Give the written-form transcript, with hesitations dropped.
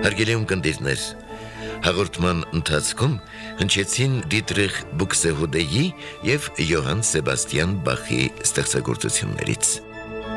Հարգելի ունկնդիրներ, հաղորդման ընթացքում հնչեցին Դիտրիխ Բուքսեհուդեի և Յոհան Սեբաստիան Բախի ստեղծագործություններից։